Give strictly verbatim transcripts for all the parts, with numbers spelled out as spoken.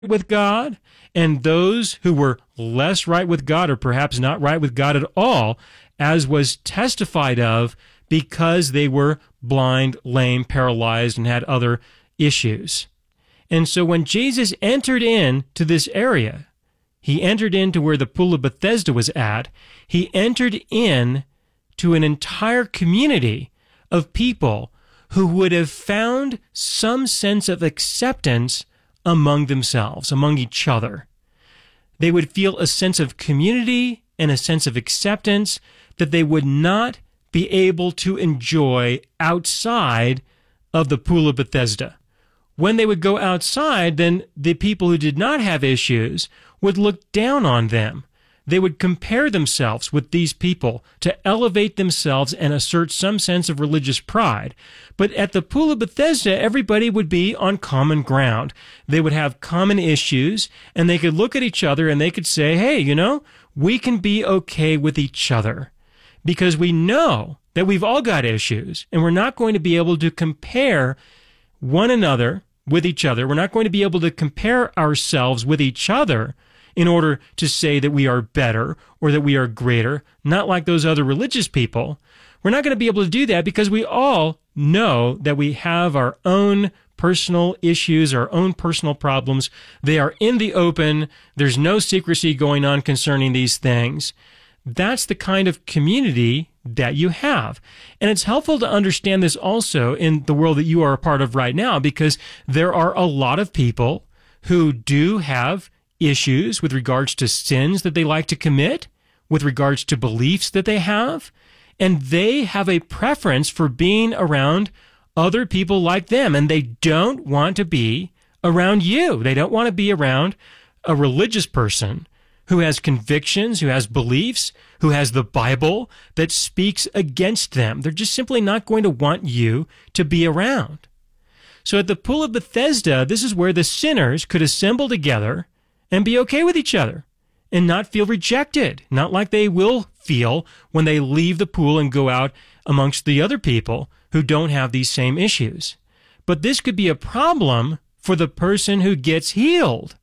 with God, and those who were less right with God, or perhaps not right with God at all, as was testified of, because they were blind, lame, paralyzed, and had other issues. And so when Jesus entered into this area, he entered into where the pool of Bethesda was at, he entered in to an entire community of people who would have found some sense of acceptance among themselves, among each other. They would feel a sense of community and a sense of acceptance that they would not be able to enjoy outside of the pool of Bethesda. When they would go outside, then the people who did not have issues would look down on them. They would compare themselves with these people to elevate themselves and assert some sense of religious pride. But at the pool of Bethesda, everybody would be on common ground. They would have common issues, and they could look at each other and they could say, hey, you know, we can be okay with each other because we know that we've all got issues, and we're not going to be able to compare one another with each other. We're not going to be able to compare ourselves with each other in order to say that we are better or that we are greater, not like those other religious people. We're not going to be able to do that because we all know that we have our own personal issues, our own personal problems. They are in the open. There's no secrecy going on concerning these things. That's the kind of community that you have. And it's helpful to understand this also in the world that you are a part of right now, because there are a lot of people who do have issues with regards to sins that they like to commit, with regards to beliefs that they have, and they have a preference for being around other people like them, and they don't want to be around you. They don't want to be around a religious person who has convictions, who has beliefs, who has the Bible that speaks against them. They're just simply not going to want you to be around. So at the pool of Bethesda, this is where the sinners could assemble together and be okay with each other and not feel rejected, not like they will feel when they leave the pool and go out amongst the other people who don't have these same issues. But this could be a problem for the person who gets healed.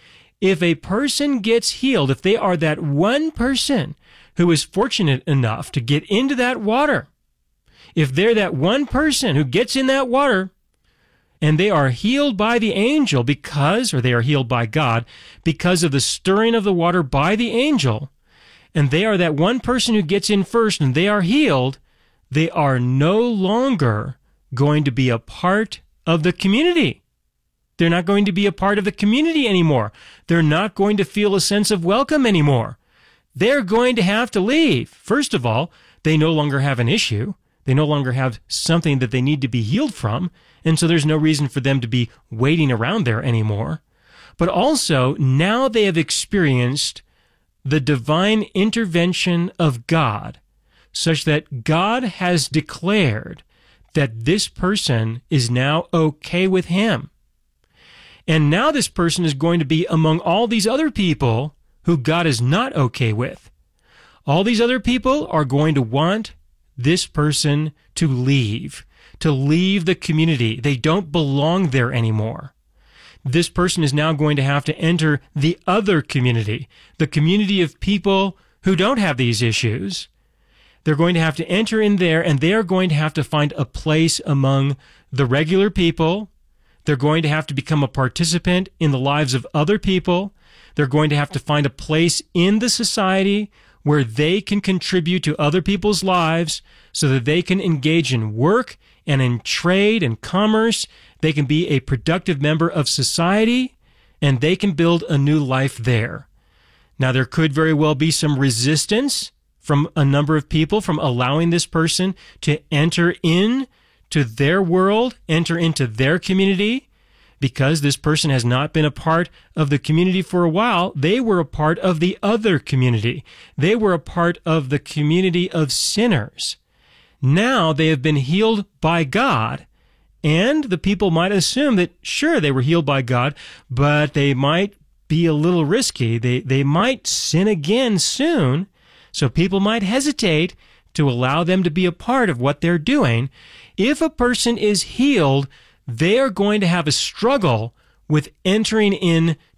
If a person gets healed, if they are that one person who is fortunate enough to get into that water, if they're that one person who gets in that water, and they are healed by the angel because, or they are healed by God, because of the stirring of the water by the angel, and they are that one person who gets in first and they are healed, they are no longer going to be a part of the community. They're not going to be a part of the community anymore. They're not going to feel a sense of welcome anymore. They're going to have to leave. First of all, they no longer have an issue. They no longer have something that they need to be healed from, and so there's no reason for them to be waiting around there anymore. But also, now they have experienced the divine intervention of God, such that God has declared that this person is now okay with him. And now this person is going to be among all these other people who God is not okay with. All these other people are going to want this person to leave, to leave the community. They don't belong there anymore. This person is now going to have to enter the other community, the community of people who don't have these issues. They're going to have to enter in there, and they are going to have to find a place among the regular people. They're going to have to become a participant in the lives of other people. They're going to have to find a place in the society where they can contribute to other people's lives so that they can engage in work and in trade and commerce. They can be a productive member of society, and they can build a new life there. Now, there could very well be some resistance from a number of people from allowing this person to enter in to their world, enter into their community. Because this person has not been a part of the community for a while, they were a part of the other community. They were a part of the community of sinners. Now they have been healed by God, and the people might assume that, sure, they were healed by God, but they might be a little risky. They, they might sin again soon, so people might hesitate to allow them to be a part of what they're doing. If a person is healed, they are going to have a struggle with entering in